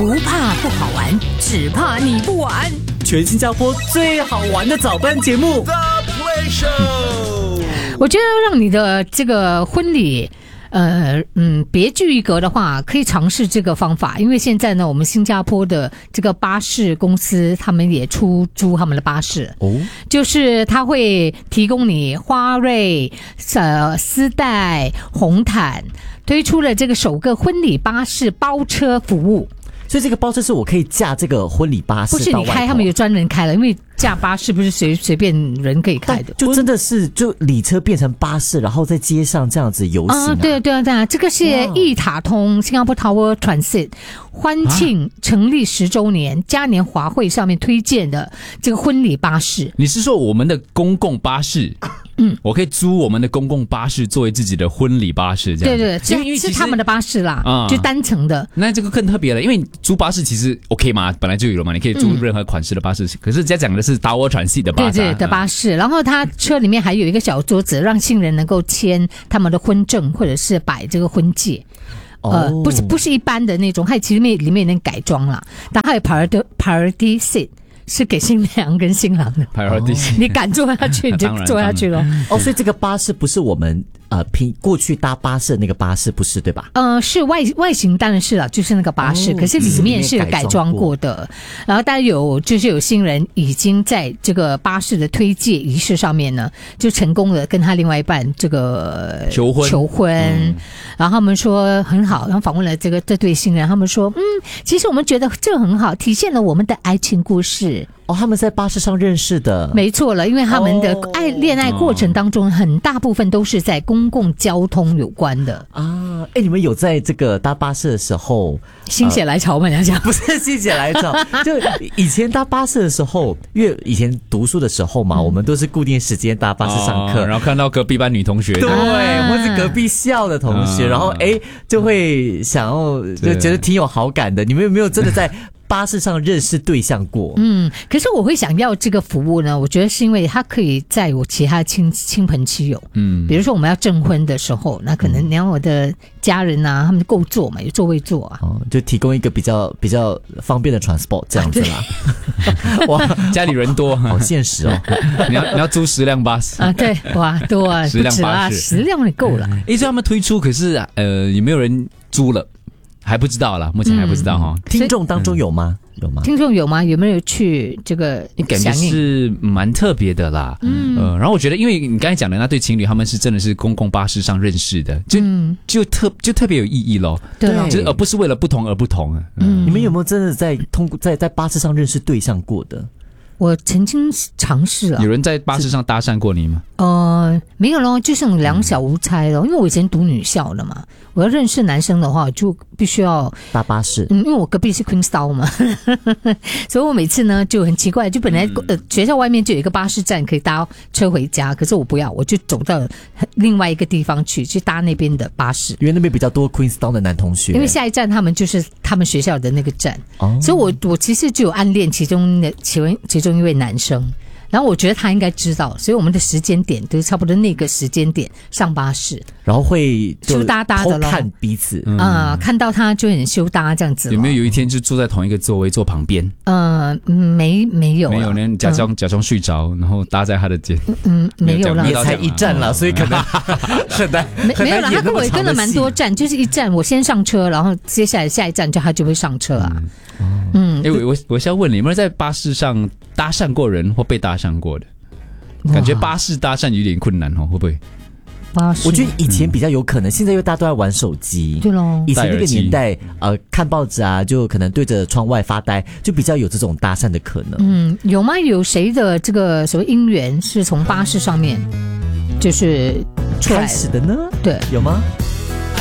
不怕不好玩，只怕你不玩。 全新加坡最好玩的早班节目 The Play Show。 我觉得让你的这个婚礼别具一格的话，可以尝试这个方法。因为现在呢，我们新加坡的这个巴士公司，他们也出租他们的巴士就是他会提供你花蕊、丝带、红毯，推出了这个首个婚礼巴士包车服务。 所以这个包车是我可以驾这个婚礼巴士到外头， 不是你开，他们有专人开了，因为驾巴士不是随便人可以开的， 就真的是就礼车变成巴士，然后在街上这样子游行对啊，这个是一塔通 Singapore Tower Transit 欢庆成立10周年嘉年华会上面推荐的这个婚礼巴士。 你是说我们的公共巴士？我可以租我们的公共巴士作为自己的婚礼巴士，这样对，因为是他们的巴士啦，就单程的。 那这个更特别了，因为租巴士其实 OK 嘛，本来就有了嘛，你可以租任何款式的巴士。可是人家讲的是 Tower Transit 的巴士， 对的巴士。然后他车里面还有一个小桌子，让新人能够签他们的婚证或者是摆这个婚戒。不是一般的那种，它其实里面能改装啦，但还有 Party Seat。是给新娘跟新郎的，你敢坐下去你就坐下去咯。 所以这个巴士不是我们过去搭巴士的那个巴士，不是对吧？ 是外形当然是了，就是那个巴士，可是里面是改装过的。然后当然有新人已经在这个巴士的推介仪式上面呢，就成功的跟他另外一半这个求婚。然后他们说很好，然后访问了这对新人，他们说其实我们觉得这很好，体现了我们的爱情故事。 他们在巴士上认识的， 没错了，因为他们的恋爱过程当中，很大部分都是在公共交通有关的啊。你们有在这个搭巴士的时候心血来潮吗？你讲不是心血来潮，就以前搭巴士的时候，因为以前读书的时候嘛，我们都是固定时间搭巴士上课， 然后看到隔壁班女同学， 对，或是隔壁校的同学，然后就会想要就觉得挺有好感的。你们有没有真的在巴士上认识对象过？ 可是我会想要这个服务呢，我觉得是因为它可以载我其他亲朋戚友。比如说我们要证婚的时候，那可能你要我的家人啊，他们够坐嘛，有座位坐啊， 就提供一个比较方便的 transport 这样子啦。 哇，家里人多， 好现实哦。 你要租10辆巴士对，哇，多啊 ，10辆巴士 ，10辆也够了。 所以他们推出，可是有没有人租了？还不知道啦，目前还不知道哈。 听众当中有吗？ 听众有吗？有没有去这个？ 你感觉是蛮特别的啦。然后我觉得，因为你刚才讲的那对情侣，他们是真的是公共巴士上认识的，就特别有意义咯。 对， 而不是为了不同而不同。 你们有没有真的在巴士上认识对象过的？ 我曾经尝试了。 有人在巴士上搭讪过你吗？ 没有咯，就是两小无猜咯。因为我以前读女校的嘛，我要认识男生的话，就必须要搭巴士。 因为我隔壁是 Queenstown 嘛，所以我每次呢就很奇怪，就本来学校外面就有一个巴士站可以搭车回家，可是我不要，我就走到另外一个地方去搭那边的巴士， 因为那边比较多 Queenstown 的男同学。 因为下一站他们就是他们学校的那个站，所以我其实就有暗恋其中一位男生。然后我觉得他应该知道，所以我们的时间点都差不多那个时间点上巴士， 然后会羞答答的偷看彼此看到他就很羞答这样子。 有没有一天就坐在同一个座位坐旁边？ 没有呢，假装睡着，然后搭在他的肩。 没有了， 也才一站了，所以可能很难。 没有了，他跟我跟了蛮多站，就是一站我先上车，然后接下来下一站他就会上车啊。 我是要问你，有没有在巴士上搭讪过人或被搭讪过的？感觉巴士搭讪有点困难会不会？ 我觉得以前比较有可能，现在因为大家都在玩手机。 对咯， 以前那个年代看报纸啊，就可能对着窗外发呆，就比较有这种搭讪的可能。 有吗？有谁的这个所谓姻缘是从巴士上面就是出来开始的呢？ 对， 有吗？